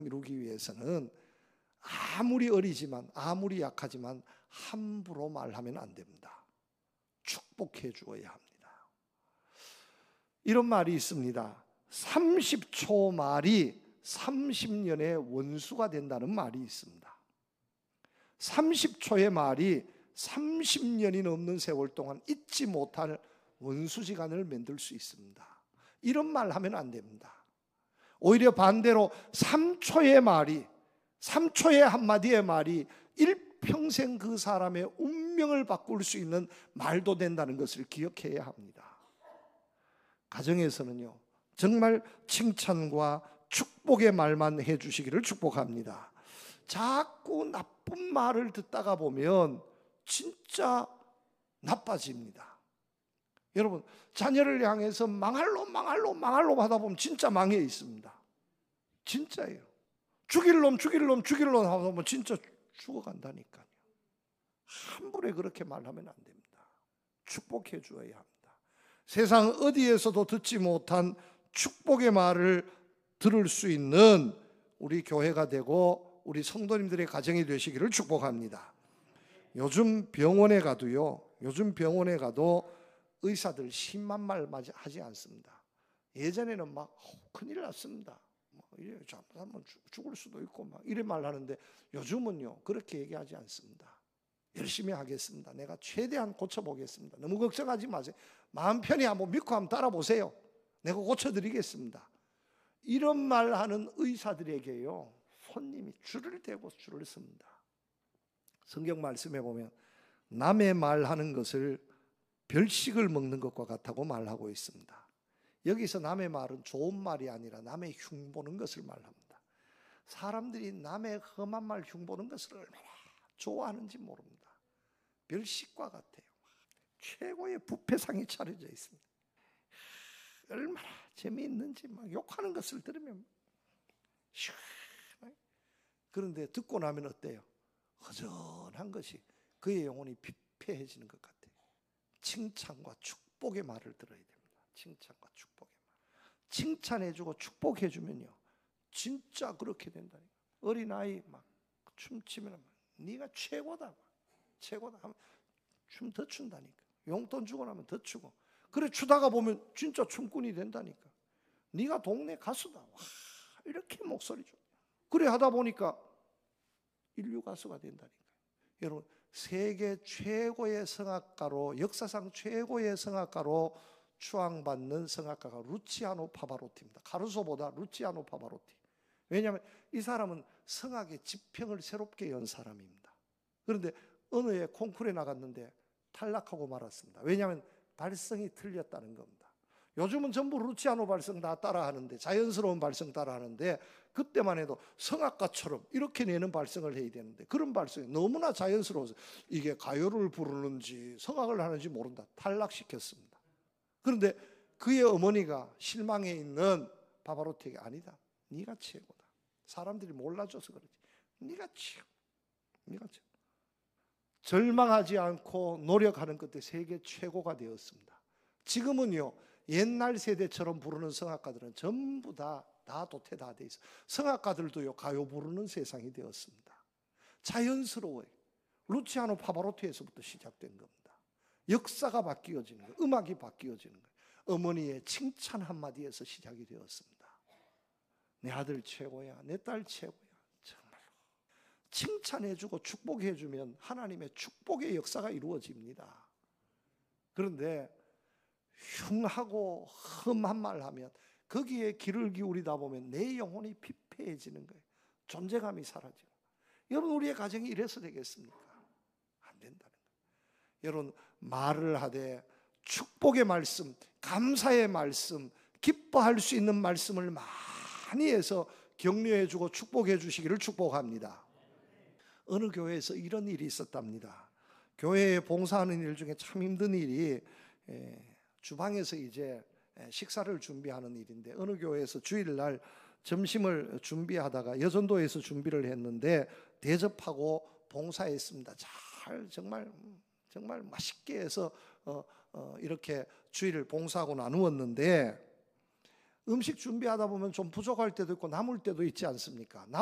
이루기 위해서는 아무리 어리지만 아무리 약하지만 함부로 말하면 안 됩니다. 축복해 주어야 합니다. 이런 말이 있습니다. 30초 말이 30년의 원수가 된다는 말이 있습니다. 30초의 말이 30년이 넘는 세월 동안 잊지 못할 원수지간을 만들 수 있습니다. 이런 말 하면 안 됩니다. 오히려 반대로 3초의 말이, 3초의 한마디의 말이 일평생 그 사람의 운명을 바꿀 수 있는 말도 된다는 것을 기억해야 합니다. 가정에서는요, 정말 칭찬과 축복의 말만 해주시기를 축복합니다. 자꾸 나쁜 말을 듣다가 보면 진짜 나빠집니다. 여러분, 자녀를 향해서 망할로 하다 보면 진짜 망해 있습니다. 진짜예요. 죽일 놈 하다 보면 진짜 죽어간다니까요. 함부로 그렇게 말하면 안 됩니다. 축복해 주어야 합니다. 세상 어디에서도 듣지 못한 축복의 말을 들을 수 있는 우리 교회가 되고 우리 성도님들의 가정이 되시기를 축복합니다. 요즘 병원에 가도 의사들 심한 말 하지 않습니다. 예전에는 막 큰일 났습니다. 잘못하면 죽을 수도 있고 막 이런 말 하는데 요즘은요 그렇게 얘기하지 않습니다. 열심히 하겠습니다. 내가 최대한 고쳐보겠습니다. 너무 걱정하지 마세요. 마음 편히 한번 믿고 한번 따라보세요. 내가 고쳐드리겠습니다. 이런 말 하는 의사들에게요 손님이 줄을 대고 줄을 섭니다. 성경 말씀에 보면 남의 말하는 것을 별식을 먹는 것과 같다고 말하고 있습니다. 여기서 남의 말은 좋은 말이 아니라 남의 흉보는 것을 말합니다. 사람들이 남의 험한 말 흉보는 것을 얼마나 좋아하는지 모릅니다. 별식과 같아요. 최고의 뷔페상이 차려져 있습니다. 얼마나 재미있는지 막 욕하는 것을 들으면 그런데 듣고 나면 어때요? 허전한 것이 그의 영혼이 피폐해지는 것 같아요. 칭찬과 축복의 말을 들어야 됩니다. 칭찬과 축복의 말. 칭찬해주고 축복해주면요 진짜 그렇게 된다니까. 어린아이 막 춤추면 네가 최고다 하면 춤 더 춘다니까. 용돈 주고 나면 더 추고. 그래 추다가 보면 진짜 춤꾼이 된다니까. 네가 동네 가수다. 와, 이렇게 목소리 줘. 그래 하다 보니까 인류 가수가 된다니까요. 여러분 세계 최고의 성악가로, 역사상 최고의 성악가로 추앙받는 성악가가 루치아노 파바로티입니다. 카루소보다 루치아노 파바로티. 왜냐하면 이 사람은 성악의 지평을 새롭게 연 사람입니다. 그런데 어느 해 콩쿠르에 나갔는데 탈락하고 말았습니다. 왜냐하면 발성이 틀렸다는 겁니다. 요즘은 전부 루치아노 발성 다 따라하는데, 자연스러운 발성 따라하는데 그때만 해도 성악가처럼 이렇게 내는 발성을 해야 되는데 그런 발성이 너무나 자연스러워서 이게 가요를 부르는지 성악을 하는지 모른다. 탈락시켰습니다. 그런데 그의 어머니가 실망해 있는 바바로티에게 아니다. 네가 최고다. 사람들이 몰라줘서 그러지. 네가 최고. 절망하지 않고 노력하는 끝에 세계 최고가 되었습니다. 지금은요 옛날 세대처럼 부르는 성악가들은 전부 다 도태 다 돼 있어. 성악가들도요 가요 부르는 세상이 되었습니다. 자연스러워요. 루치아노 파바로티에서부터 시작된 겁니다. 역사가 바뀌어지는 거예요. 음악이 바뀌어지는 거예요. 어머니의 칭찬 한마디에서 시작이 되었습니다. 내 아들 최고야, 내 딸 최고야. 정말로 칭찬해주고 축복해주면 하나님의 축복의 역사가 이루어집니다. 그런데 흉하고 험한 말 하면 거기에 귀를 기울이다 보면 내 영혼이 피폐해지는 거예요. 존재감이 사라지고. 여러분 우리의 가정이 이래서 되겠습니까? 안 된다는 거예요. 여러분 말을 하되 축복의 말씀, 감사의 말씀, 기뻐할 수 있는 말씀을 많이 해서 격려해주고 축복해 주시기를 축복합니다. 어느 교회에서 이런 일이 있었답니다. 교회에 봉사하는 일 중에 참 힘든 일이 주방에서 이제 식사를 준비하는 일인데 어느 교회에서 주일날 점심을 준비하다가 여전도에서 준비를 했는데 대접하고 봉사했습니다. 잘 정말 맛있게 해서 이렇게 주일을 봉사하고 나누었는데 음식 준비하다 보면 좀 부족할 때도 있고 남을 때도 있지 않습니까?